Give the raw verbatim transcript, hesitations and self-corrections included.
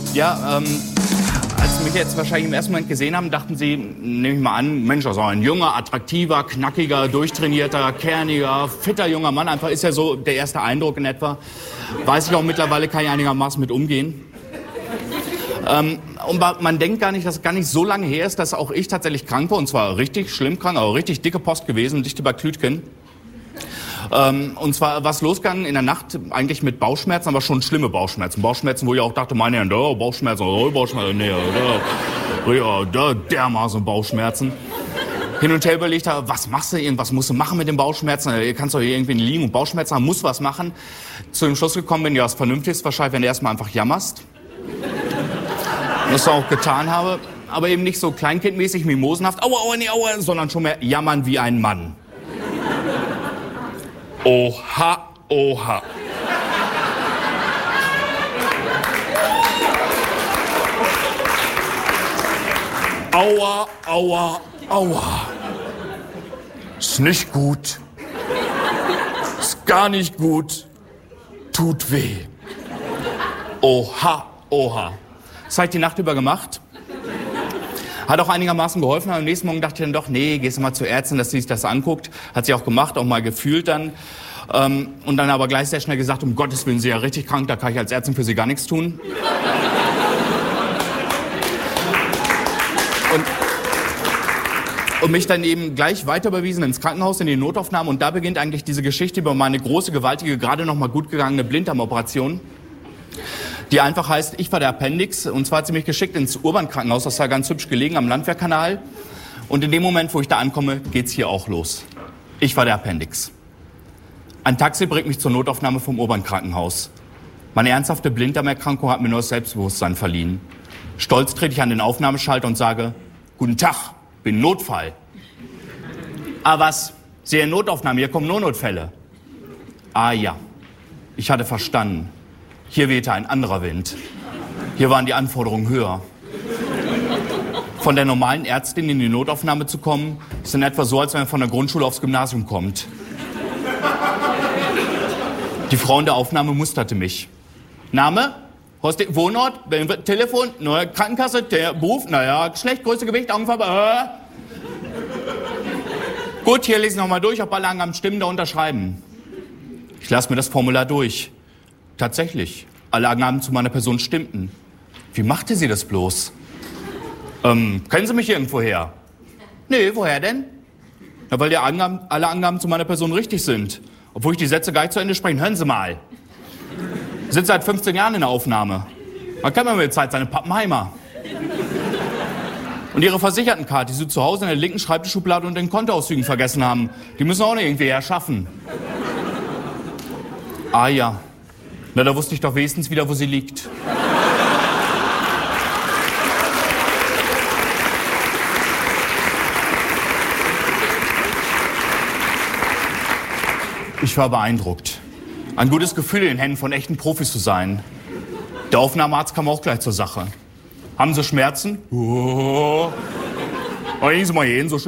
Ja, ähm, als Sie mich jetzt wahrscheinlich im ersten Moment gesehen haben, dachten Sie, nehme ich mal an, Mensch, das ist ein junger, attraktiver, knackiger, durchtrainierter, kerniger, fitter junger Mann. Einfach ist ja so der erste Eindruck in etwa. Weiß ich auch mittlerweile, kann ich einigermaßen mit umgehen. Ähm, und man denkt gar nicht, dass es gar nicht so lange her ist, dass auch ich tatsächlich krank war. Und zwar richtig schlimm krank, aber richtig dicke Post gewesen, dicht über Klütgen. Ähm, und zwar was losgegangen in der Nacht eigentlich mit Bauchschmerzen, aber schon schlimme Bauchschmerzen. Bauchschmerzen, wo ich auch dachte, meine Herren, oh, Bauchschmerzen, oh, Bauchschmerzen, nee, da, ja, da, dermaßen Bauchschmerzen. Hin und her überlegt habe, was machst du, irgendwas musst du machen mit den Bauchschmerzen, du kannst doch hier irgendwie liegen und Bauchschmerzen haben, musst was machen. Zu dem Schluss gekommen bin, ja, das Vernünftigste wahrscheinlich, wenn du erstmal einfach jammerst. Was ich auch getan habe, aber eben nicht so kleinkindmäßig, mimosenhaft, aua, aua, nee, aua, sondern schon mehr jammern wie ein Mann. Oha, oha. Aua, aua, aua. Ist nicht gut. Ist gar nicht gut. Tut weh. Oha, oha. Das habe ich die Nacht über gemacht. Hat auch einigermaßen geholfen. Am nächsten Morgen dachte ich dann doch, nee, gehst du mal zur Ärztin, dass sie sich das anguckt. Hat sie auch gemacht, auch mal gefühlt dann. Ähm, und dann aber gleich sehr schnell gesagt, um Gottes Willen, Sie sind ja richtig krank, da kann ich als Ärztin für Sie gar nichts tun. Und, und mich dann eben gleich weiter überwiesen ins Krankenhaus, in die Notaufnahme. Und da beginnt eigentlich diese Geschichte über meine große, gewaltige, gerade noch mal gut gegangene Blinddarmoperation. Die einfach heißt, ich war der Appendix, und zwar hat sie mich geschickt ins Urban-Krankenhaus, das war ganz hübsch gelegen am Landwehrkanal. Und in dem Moment, wo ich da ankomme, geht's hier auch los. Ich war der Appendix. Ein Taxi bringt mich zur Notaufnahme vom Urban-Krankenhaus. Meine ernsthafte Blinddarmerkrankung hat mir nur das Selbstbewusstsein verliehen. Stolz trete ich an den Aufnahmeschalter und sage, guten Tag, bin Notfall. Ah was, Sie in Notaufnahme, hier kommen nur Notfälle. Ah ja, ich hatte verstanden. Hier wehte ein anderer Wind. Hier waren die Anforderungen höher. Von der normalen Ärztin in die Notaufnahme zu kommen, ist in etwa so, als wenn man von der Grundschule aufs Gymnasium kommt. Die Frau in der Aufnahme musterte mich. Name? Horst, Wohnort? Telefon? Neue Krankenkasse? Der Beruf? Naja, Geschlecht, Größe, Gewicht, Augenfarbe? Äh. Gut, hier lese ich nochmal durch, ob alle Angaben stimmen, da unterschreiben. Ich lasse mir das Formular durch. Tatsächlich, alle Angaben zu meiner Person stimmten. Wie machte sie das bloß? Ähm, kennen Sie mich irgendwo her? Nee, woher denn? Na, weil die Angaben, alle Angaben zu meiner Person richtig sind. Obwohl ich die Sätze gar nicht zu Ende spreche. Hören Sie mal. Ich sitze seit fünfzehn Jahren in der Aufnahme. Man kennt mir mit der Zeit seine Pappenheimer. Und Ihre Versichertenkarte, die Sie zu Hause in der linken Schreibtischschublade und den Kontoauszügen vergessen haben, die müssen auch noch irgendwie herschaffen. Ah ja. Na, da wusste ich doch wenigstens wieder, wo sie liegt. Ich war beeindruckt. Ein gutes Gefühl, in den Händen von echten Profis zu sein. Der Aufnahmearzt kam auch gleich zur Sache. Haben Sie Schmerzen? Oh. Aber gehen Sie mal hin, so schlimm.